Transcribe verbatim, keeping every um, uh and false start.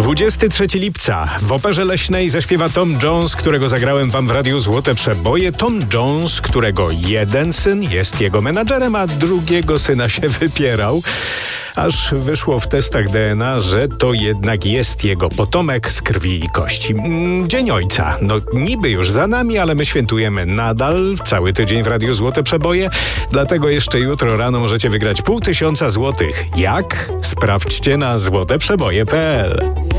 dwudziestego trzeciego lipca w Operze Leśnej zaśpiewa Tom Jones, którego zagrałem wam w Radiu Złote Przeboje. Tom Jones, którego jeden syn jest jego menadżerem, a drugiego syna się wypierał. Aż wyszło w testach D N A, że to jednak jest jego potomek z krwi i kości. Dzień Ojca. No niby już za nami, ale my świętujemy nadal cały tydzień w Radiu Złote Przeboje. Dlatego jeszcze jutro rano możecie wygrać pół tysiąca złotych. Jak? Sprawdźcie na złoteprzeboje kropka p l.